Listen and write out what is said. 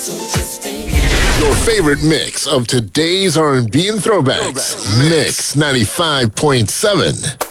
Your favorite mix of today's R&B and throwbacks. Mix 95.7.